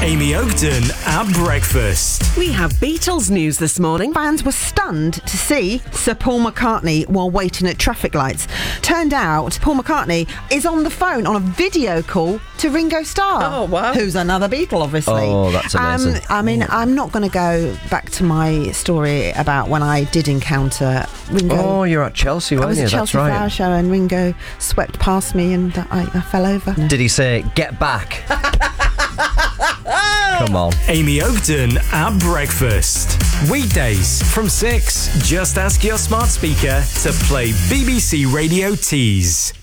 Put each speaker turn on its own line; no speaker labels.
Amy Ogden at breakfast.
We have Beatles news this morning.
Fans were stunned to see Sir Paul McCartney while waiting at traffic lights. Turned out Paul McCartney is on the phone on a video call to Ringo Starr.
Oh, wow.
Who's another Beatle, obviously.
Oh, that's amazing.
I'm not going to go back to my story about when I did encounter Ringo.
Oh, you're at Chelsea, weren't
I was
you?
at Chelsea
That's
Flower
right.
Show and Ringo swept past me and I fell over.
Did he say, get back? Come on.
Amy Ogden at breakfast. Weekdays from 6. Just ask your smart speaker to play BBC Radio Tees.